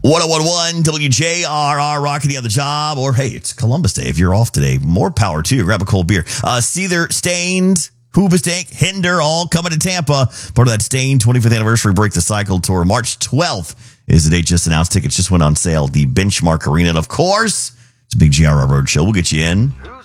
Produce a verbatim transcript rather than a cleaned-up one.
one oh one one W J R R, rocking the other job. Or, hey, it's Columbus Day. If you're off today, more power to you. Grab a cold beer. Uh, Seether, Stained, Hoobastank, Hinder, all coming to Tampa. Part of that Stained twenty-fifth anniversary Break the Cycle tour. March twelfth is the date just announced. Tickets just went on sale. The Benchmark Arena. And, of course, it's a big G R R Road show. We'll get you in.